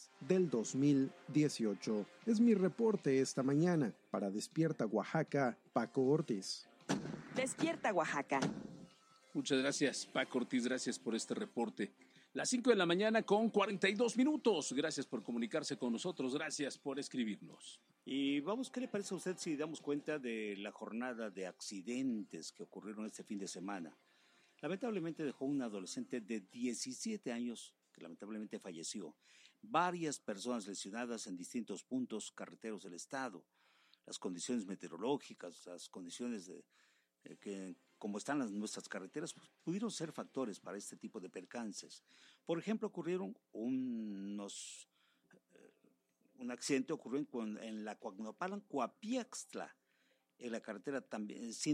del 2018. Es mi reporte esta mañana. Para Despierta Oaxaca, Paco Ortiz. Despierta Oaxaca. Muchas gracias, Paco Ortiz, gracias por este reporte. Las 5 de la mañana con 42 minutos. Gracias por comunicarse con nosotros, gracias por escribirnos. Y vamos, ¿qué le parece a usted si damos cuenta de la jornada de accidentes que ocurrieron este fin de semana? Lamentablemente dejó un adolescente de 17 años que lamentablemente falleció. Varias personas lesionadas en distintos puntos carreteros del estado. Las condiciones meteorológicas, las condiciones que como están nuestras carreteras, pues, pudieron ser factores para este tipo de percances. Por ejemplo, un accidente ocurrió en la Coacnopalan, Coapiaxtla, en la carretera también